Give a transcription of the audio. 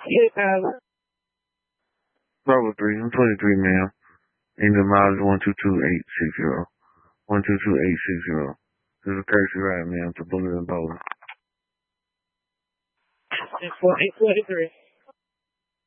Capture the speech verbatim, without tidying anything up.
Yes, Tyler. Bravo three, I'm twenty-three, ma'am. Engine mileage one two two eight six zero. one two two eight six zero. This is a courtesy ride, ma'am, to Bullet and Bowling. It's forty-three.